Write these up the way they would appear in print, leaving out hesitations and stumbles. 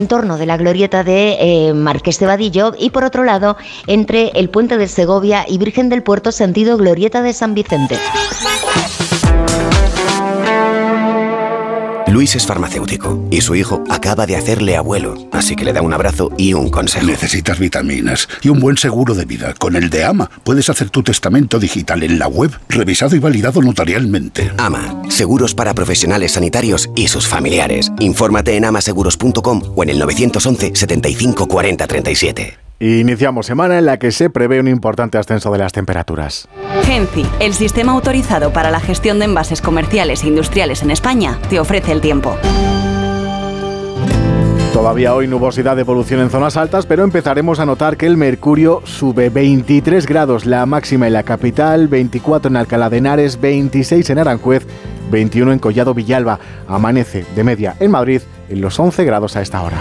en torno de la glorieta de Marqués de Vadillo y por otro lado entre el Puente de Segovia y Virgen del Puerto sentido glorieta de San Vicente. Luis es farmacéutico y su hijo acaba de hacerle abuelo, así que le da un abrazo y un consejo. Necesitas vitaminas y un buen seguro de vida. Con el de AMA puedes hacer tu testamento digital en la web, revisado y validado notarialmente. AMA, seguros para profesionales sanitarios y sus familiares. Infórmate en amaseguros.com o en el 911 75 40 37. Iniciamos semana en la que se prevé un importante ascenso de las temperaturas. Genci, el sistema autorizado para la gestión de envases comerciales e industriales en España, te ofrece el tiempo. Todavía hoy nubosidad de evolución en zonas altas, pero empezaremos a notar que el mercurio sube 23 grados la máxima en la capital, 24 en Alcalá de Henares, 26 en Aranjuez, 21 en Collado Villalba. Amanece de media en Madrid en los 11 grados a esta hora.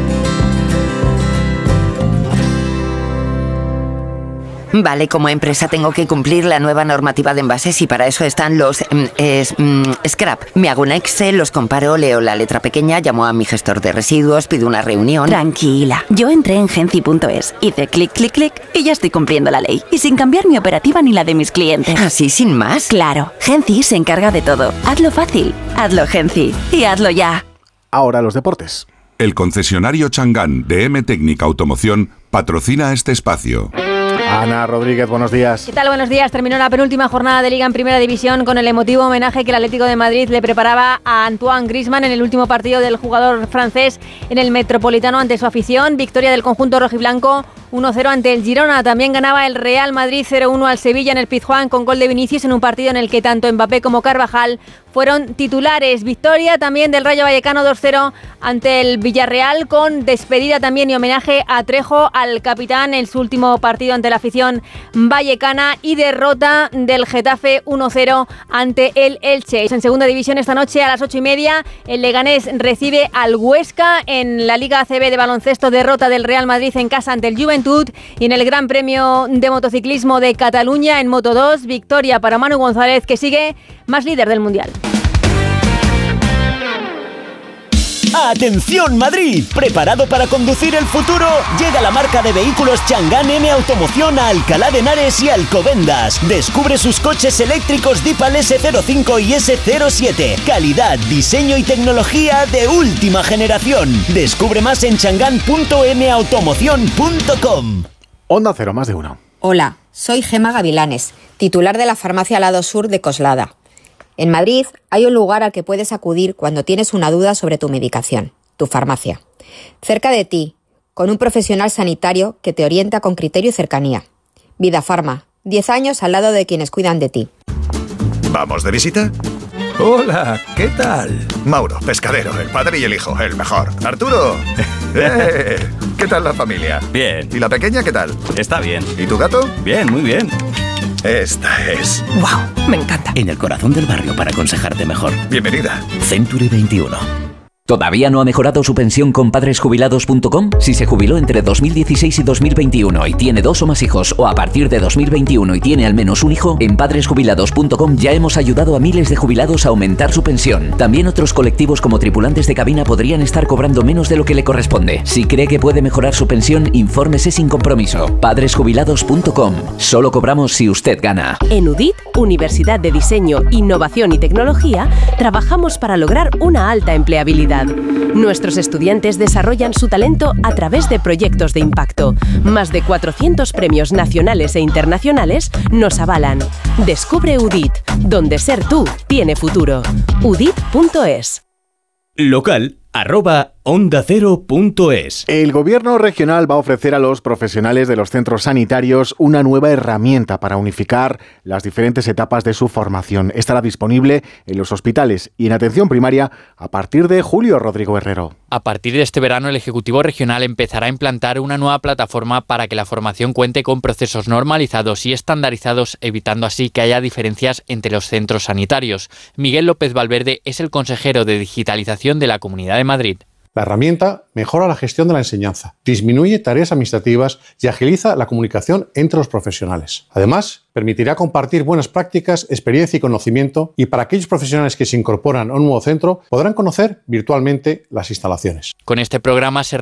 Vale, como empresa tengo que cumplir la nueva normativa de envases y para eso están los scrap. Me hago un Excel, los comparo, leo la letra pequeña, llamo a mi gestor de residuos, pido una reunión. Tranquila, yo entré en Genci.es, hice clic, clic, clic y ya estoy cumpliendo la ley. Y sin cambiar mi operativa ni la de mis clientes. ¿Así sin más? Claro, Genci se encarga de todo. Hazlo fácil, hazlo Genci y hazlo ya. Ahora los deportes. El concesionario Chang'an de M-Técnica Automoción patrocina este espacio. Ana Rodríguez, buenos días. ¿Qué tal? Buenos días. Terminó la penúltima jornada de Liga en Primera División con el emotivo homenaje que el Atlético de Madrid le preparaba a Antoine Griezmann en el último partido del jugador francés en el Metropolitano ante su afición. Victoria del conjunto rojiblanco 1-0 ante el Girona. También ganaba el Real Madrid 0-1 al Sevilla en el Pizjuán con gol de Vinicius en un partido en el que tanto Mbappé como Carvajal fueron titulares. Victoria también del Rayo Vallecano 2-0 ante el Villarreal con despedida también y homenaje a Trejo, al capitán, en su último partido ante la afición vallecana, y derrota del Getafe 1-0 ante el Elche. En segunda división esta noche a las 8:30 el Leganés recibe al Huesca. En la Liga ACB de baloncesto, derrota del Real Madrid en casa ante el Juventud, y en el Gran Premio de motociclismo de Cataluña en Moto2, victoria para Manu González, que sigue más líder del Mundial. ¡Atención Madrid! ¿Preparado para conducir el futuro? Llega la marca de vehículos Chang'an M Automoción a Alcalá de Henares y Alcobendas. Descubre sus coches eléctricos Deepal S05 y S07. Calidad, diseño y tecnología de última generación. Descubre más en chang'an.mautomoción.com. Onda Cero, más de uno. Hola, soy Gema Gavilanes, titular de la farmacia Lado Sur de Coslada. En Madrid hay un lugar al que puedes acudir cuando tienes una duda sobre tu medicación, tu farmacia. Cerca de ti, con un profesional sanitario que te orienta con criterio y cercanía. Vida Farma, 10 años al lado de quienes cuidan de ti. ¿Vamos de visita? Hola, ¿qué tal? Mauro, pescadero, el padre y el hijo, el mejor. Arturo, ¿qué tal la familia? Bien. ¿Y la pequeña qué tal? Está bien. ¿Y tu gato? Bien, muy bien. Esta es... ¡Wow! Me encanta. En el corazón del barrio para aconsejarte mejor. Bienvenida. Century 21. ¿Todavía no ha mejorado su pensión con padresjubilados.com? Si se jubiló entre 2016 y 2021 y tiene 2 o más hijos, o a partir de 2021 y tiene al menos un hijo, en padresjubilados.com ya hemos ayudado a miles de jubilados a aumentar su pensión. También otros colectivos como tripulantes de cabina podrían estar cobrando menos de lo que le corresponde. Si cree que puede mejorar su pensión, infórmese sin compromiso. Padresjubilados.com. Solo cobramos si usted gana. En UDIT, Universidad de Diseño, Innovación y Tecnología, trabajamos para lograr una alta empleabilidad. Nuestros estudiantes desarrollan su talento a través de proyectos de impacto. Más de 400 premios nacionales e internacionales nos avalan. Descubre UDIT, donde ser tú tiene futuro. udit.es. Local @ondacero.es. El gobierno regional va a ofrecer a los profesionales de los centros sanitarios una nueva herramienta para unificar las diferentes etapas de su formación. Estará disponible en los hospitales y en atención primaria a partir de julio. Rodrigo Herrero. A partir de este verano, el Ejecutivo Regional empezará a implantar una nueva plataforma para que la formación cuente con procesos normalizados y estandarizados, evitando así que haya diferencias entre los centros sanitarios. Miguel López Valverde es el consejero de Digitalización de la Comunidad de Madrid. La herramienta mejora la gestión de la enseñanza, disminuye tareas administrativas y agiliza la comunicación entre los profesionales. Además, permitirá compartir buenas prácticas, experiencia y conocimiento, y para aquellos profesionales que se incorporan a un nuevo centro podrán conocer virtualmente las instalaciones. Con este programa se